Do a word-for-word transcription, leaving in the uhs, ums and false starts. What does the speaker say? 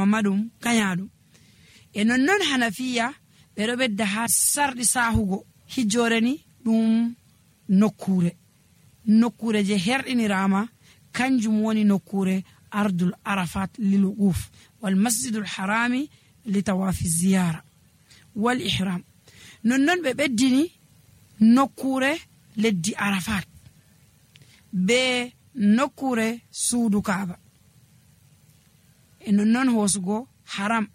madum kanyadum e non non hanafiya be do bedda ha sardi sahugo hijjoreni dum nokkure nokkure je herdinirama kanjum woni nokkure ardul arafat lil wuquf wal masjidul harami li tawafi ziyara wal ihram non non be beddini nokkure leddi arafat be nokkure suudu kaaba e non non hosugo haram